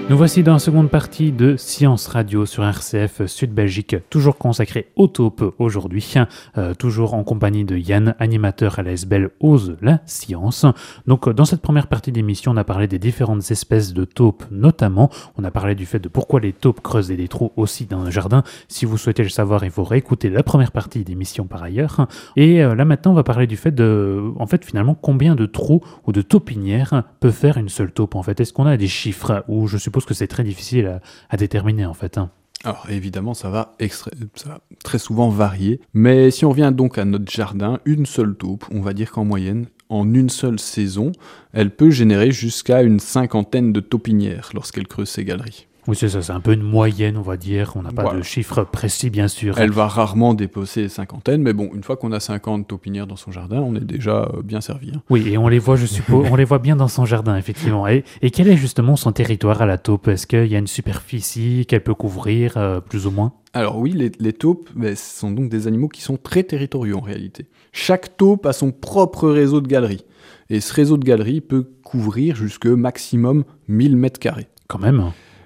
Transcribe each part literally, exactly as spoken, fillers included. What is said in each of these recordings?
Nous voici dans la seconde partie de Science Radio sur R C F Sud Belgique, toujours consacrée aux taupes aujourd'hui, euh, toujours en compagnie de Yann, animateur à la S B L Ose la Science. Donc dans cette première partie d'émission, on a parlé des différentes espèces de taupes notamment, on a parlé du fait de pourquoi les taupes creusaient des trous aussi dans un jardin. Si vous souhaitez le savoir, il faut réécouter la première partie d'émission par ailleurs. Et euh, là maintenant, on va parler du fait de, en fait finalement, combien de trous ou de taupinières peut faire une seule taupe en fait. Est-ce qu'on a des chiffres ou je suppose que c'est très difficile à, à déterminer en fait. Hein. Alors évidemment, ça va, extra... ça va très souvent varier, mais si on revient donc à notre jardin, une seule taupe, on va dire qu'en moyenne, en une seule saison, elle peut générer jusqu'à une cinquantaine de taupinières lorsqu'elle creuse ses galeries. Oui, c'est ça, c'est un peu une moyenne, on va dire, on n'a pas voilà. de chiffres précis bien sûr. Elle va rarement dépasser les cinquantaines, mais bon, une fois qu'on a cinquante taupinières dans son jardin, on est déjà bien servi. Hein. Oui, et on les voit, je suppose, on les voit bien dans son jardin, effectivement. Et, et quel est justement son territoire à la taupe ? Est-ce qu'il y a une superficie qu'elle peut couvrir, euh, plus ou moins ? Alors oui, les, les taupes ben, ce sont donc des animaux qui sont très territoriaux en réalité. Chaque taupe a son propre réseau de galeries, et ce réseau de galeries peut couvrir jusque maximum mille mètres carrés. Quand même.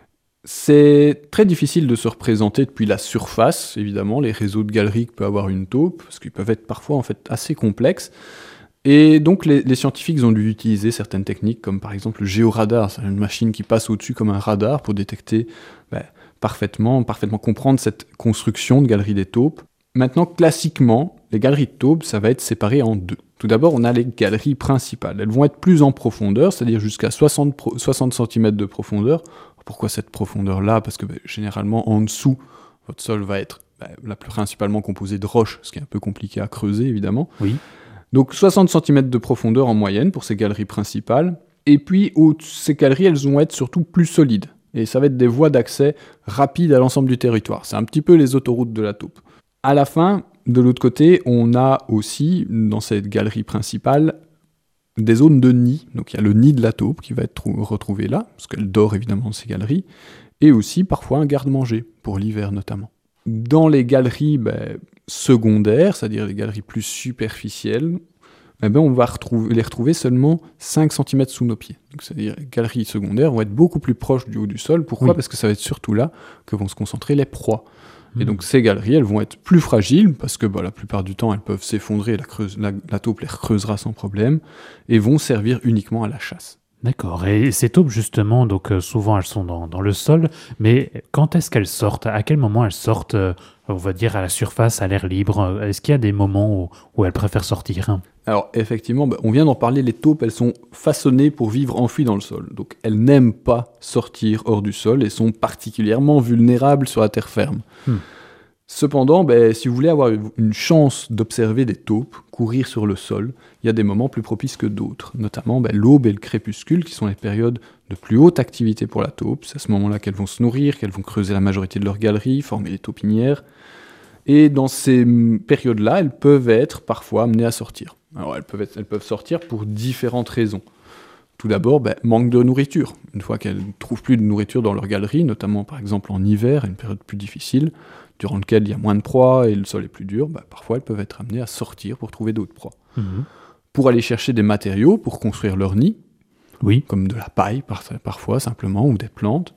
C'est très difficile de se représenter depuis la surface, évidemment, les réseaux de galeries que peut avoir une taupe, parce qu'ils peuvent être parfois en fait assez complexes. Et donc les, les scientifiques ont dû utiliser certaines techniques, comme par exemple le géoradar, c'est une machine qui passe au-dessus comme un radar pour détecter ben, parfaitement, parfaitement comprendre cette construction de galeries des taupes. Maintenant, classiquement, les galeries de taupes, ça va être séparé en deux. Tout d'abord, on a les galeries principales. Elles vont être plus en profondeur, c'est-à-dire jusqu'à soixante, soixante centimètres de profondeur. Pourquoi cette profondeur-là ? Parce que bah, généralement, en dessous, votre sol va être bah, là, principalement composé de roches, ce qui est un peu compliqué à creuser, évidemment. Oui. Donc soixante centimètres de profondeur en moyenne pour ces galeries principales. Et puis, au- ces galeries, elles vont être surtout plus solides. Et ça va être des voies d'accès rapides à l'ensemble du territoire. C'est un petit peu les autoroutes de la taupe. À la fin, de l'autre côté, on a aussi, dans cette galerie principale, des zones de nid. Donc il y a le nid de la taupe qui va être trou- retrouvé là, parce qu'elle dort évidemment dans ces galeries, et aussi parfois un garde-manger, pour l'hiver notamment. Dans les galeries ben, secondaires, c'est-à-dire les galeries plus superficielles, eh ben, on va retrouver, les retrouver seulement cinq centimètres sous nos pieds. Donc, c'est-à-dire les galeries secondaires vont être beaucoup plus proches du haut du sol. Pourquoi ? Oui. Parce que ça va être surtout là que vont se concentrer les proies. Et donc ces galeries, elles vont être plus fragiles, parce que bah, la plupart du temps, elles peuvent s'effondrer, la, creuse, la, la taupe les recreusera sans problème, et vont servir uniquement à la chasse. D'accord. Et ces taupes, justement, donc euh, souvent elles sont dans, dans le sol, mais quand est-ce qu'elles sortent ? À quel moment elles sortent, euh, on va dire, à la surface, à l'air libre ? Est-ce qu'il y a des moments où, où elles préfèrent sortir ? Alors effectivement, bah, on vient d'en parler, les taupes, elles sont façonnées pour vivre enfouies dans le sol. Donc elles n'aiment pas sortir hors du sol et sont particulièrement vulnérables sur la terre ferme. Hmm. Cependant, bah, si vous voulez avoir une chance d'observer des taupes courir sur le sol, il y a des moments plus propices que d'autres, notamment bah, l'aube et le crépuscule, qui sont les périodes de plus haute activité pour la taupe. C'est à ce moment-là qu'elles vont se nourrir, qu'elles vont creuser la majorité de leur galerie, former les taupinières. Et dans ces périodes-là, elles peuvent être parfois amenées à sortir. Alors, elles peuvent, être, elles peuvent sortir pour différentes raisons. Tout d'abord, ben, manque de nourriture. Une fois qu'elles ne trouvent plus de nourriture dans leur galerie, notamment par exemple en hiver, une période plus difficile, durant laquelle il y a moins de proies et le sol est plus dur, ben, parfois elles peuvent être amenées à sortir pour trouver d'autres proies. Mmh. Pour aller chercher des matériaux pour construire leur nid, Oui. comme de la paille par, parfois simplement, ou des plantes.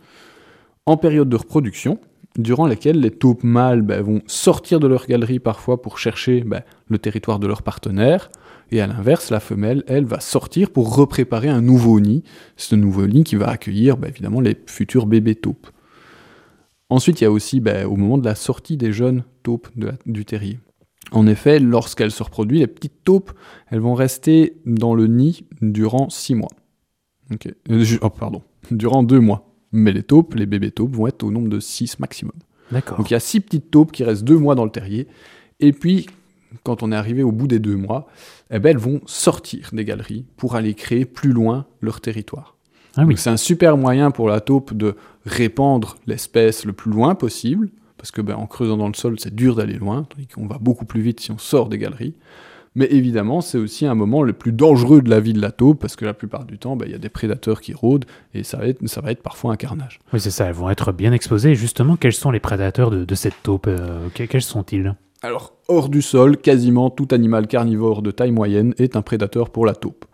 En période de reproduction, durant laquelle les taupes mâles ben, vont sortir de leur galerie parfois pour chercher ben, le territoire de leur partenaire, et à l'inverse, la femelle, elle, va sortir pour repréparer un nouveau nid, ce nouveau nid qui va accueillir ben, évidemment les futurs bébés taupes. Ensuite, il y a aussi ben, au moment de la sortie des jeunes taupes de la, du terrier. En effet, lorsqu'elles se reproduisent, les petites taupes, elles vont rester dans le nid durant six mois. Okay. Euh, oh, pardon, durant deux mois. Mais les taupes, les bébés taupes, vont être au nombre de six maximum. D'accord. Donc il y a six petites taupes qui restent deux mois dans le terrier. Et puis, quand on est arrivé au bout des deux mois, eh ben, elles vont sortir des galeries pour aller créer plus loin leur territoire. Ah oui. Donc c'est un super moyen pour la taupe de répandre l'espèce le plus loin possible, parce que ben, en creusant dans le sol, c'est dur d'aller loin, tandis qu'on va beaucoup plus vite si on sort des galeries. Mais évidemment, c'est aussi un moment le plus dangereux de la vie de la taupe, parce que la plupart du temps, ben, y a des prédateurs qui rôdent, et ça va être, ça va être parfois un carnage. Oui, c'est ça, elles vont être bien exposées. Et justement, quels sont les prédateurs de, de cette taupe euh, que- Quels sont-ils ? Alors, hors du sol, quasiment tout animal carnivore de taille moyenne est un prédateur pour la taupe.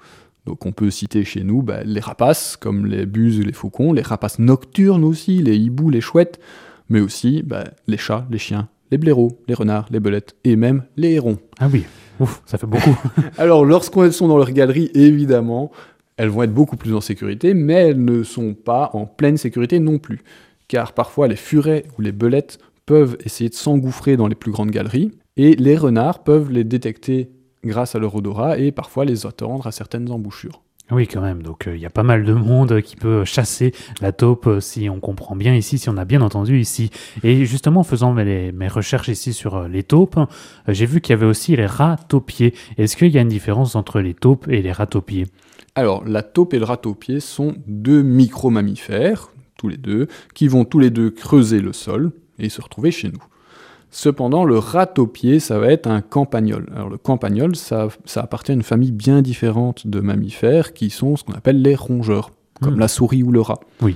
Donc on peut citer chez nous bah, les rapaces, comme les buses et les faucons, les rapaces nocturnes aussi, les hiboux, les chouettes, mais aussi bah, les chats, les chiens, les blaireaux, les renards, les belettes, et même les hérons. Ah oui, ouf, ça fait beaucoup. Alors lorsqu'elles sont dans leur galerie, évidemment, elles vont être beaucoup plus en sécurité, mais elles ne sont pas en pleine sécurité non plus. Car parfois les furets ou les belettes peuvent essayer de s'engouffrer dans les plus grandes galeries, et les renards peuvent les détecter grâce à leur odorat et parfois les attendre à certaines embouchures. Oui, quand même. Donc, il euh, y a pas mal de monde qui peut chasser la taupe, euh, si on comprend bien ici, si on a bien entendu ici. Et justement, en faisant mes, mes recherches ici sur euh, les taupes, euh, j'ai vu qu'il y avait aussi les rats taupiers. Est-ce qu'il y a une différence entre les taupes et les rats taupiers ? Alors, la taupe et le rat taupier sont deux micro-mammifères, tous les deux, qui vont tous les deux creuser le sol et se retrouver chez nous. Cependant, le rat taupier, ça va être un campagnol. Alors le campagnol, ça, ça appartient à une famille bien différente de mammifères qui sont ce qu'on appelle les rongeurs, comme mmh. la souris ou le rat. Oui.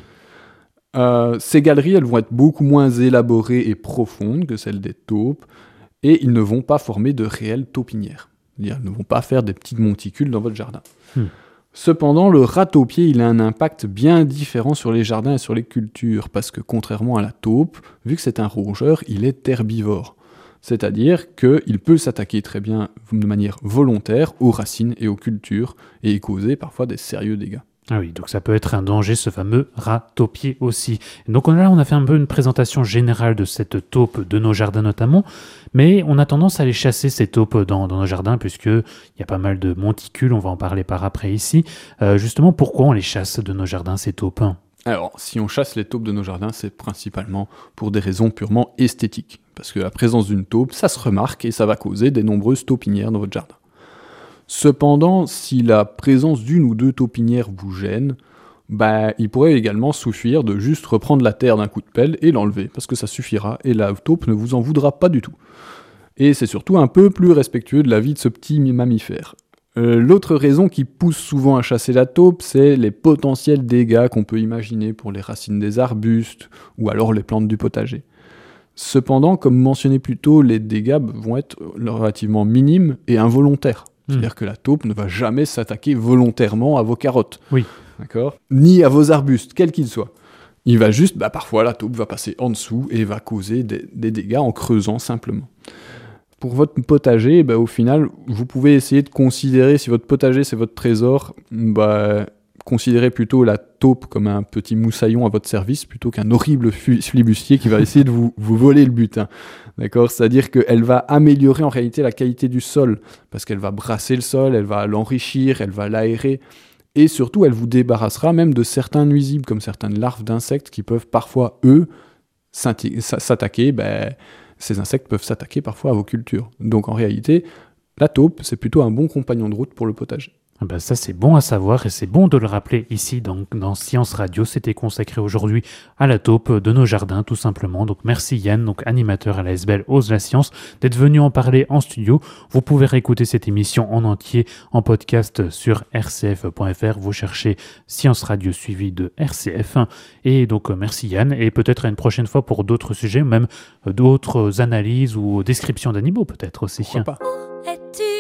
Euh, ces galeries, elles vont être beaucoup moins élaborées et profondes que celles des taupes, et ils ne vont pas former de réelles taupinières. C'est-à-dire, ils ne vont pas faire des petites monticules dans votre jardin. Mmh. Cependant, le rat taupier, il a un impact bien différent sur les jardins et sur les cultures, parce que contrairement à la taupe, vu que c'est un rongeur, il est herbivore. C'est-à-dire qu'il peut s'attaquer très bien de manière volontaire aux racines et aux cultures, et y causer parfois des sérieux dégâts. Ah oui, donc ça peut être un danger, ce fameux rat taupier aussi. Donc là, on a fait un peu une présentation générale de cette taupe, de nos jardins notamment, mais on a tendance à les chasser, ces taupes, dans, dans nos jardins, puisqu'il y a pas mal de monticules, on va en parler par après ici. Euh, justement, pourquoi on les chasse de nos jardins, ces taupes ? Alors, si on chasse les taupes de nos jardins, c'est principalement pour des raisons purement esthétiques, parce que la présence d'une taupe, ça se remarque et ça va causer des nombreuses taupinières dans votre jardin. Cependant, si la présence d'une ou deux taupinières vous gêne, bah, il pourrait également suffire de juste reprendre la terre d'un coup de pelle et l'enlever, parce que ça suffira, et la taupe ne vous en voudra pas du tout. Et c'est surtout un peu plus respectueux de la vie de ce petit mammifère. Euh, l'autre raison qui pousse souvent à chasser la taupe, c'est les potentiels dégâts qu'on peut imaginer pour les racines des arbustes, ou alors les plantes du potager. Cependant, comme mentionné plus tôt, les dégâts vont être relativement minimes et involontaires. C'est-à-dire que la taupe ne va jamais s'attaquer volontairement à vos carottes. Oui. D'accord ? Ni à vos arbustes, quels qu'ils soient. Il va juste, bah, parfois la taupe va passer en dessous et va causer des, des dégâts en creusant simplement. Pour votre potager, bah, au final, vous pouvez essayer de considérer, si votre potager c'est votre trésor, bah, considérez plutôt la taupe comme un petit moussaillon à votre service plutôt qu'un horrible flibustier qui va essayer de vous, vous voler le butin. D'accord ? C'est-à-dire qu'elle va améliorer en réalité la qualité du sol, parce qu'elle va brasser le sol, elle va l'enrichir, elle va l'aérer, et surtout elle vous débarrassera même de certains nuisibles, comme certaines larves d'insectes qui peuvent parfois, eux, s'attaquer, ben, ces insectes peuvent s'attaquer parfois à vos cultures. Donc en réalité, la taupe, c'est plutôt un bon compagnon de route pour le potager. Ah ben ça c'est bon à savoir et c'est bon de le rappeler ici dans, dans Science Radio. C'était consacré aujourd'hui à la taupe de nos jardins tout simplement. Donc merci Yann, donc animateur à la S B L Ose la Science, d'être venu en parler en studio. Vous pouvez réécouter cette émission en entier en podcast sur r c f point f r. Vous cherchez Science Radio suivi de R C F. Et donc merci Yann et peut-être à une prochaine fois pour d'autres sujets, même d'autres analyses ou descriptions d'animaux peut-être aussi. Pourquoi pas ?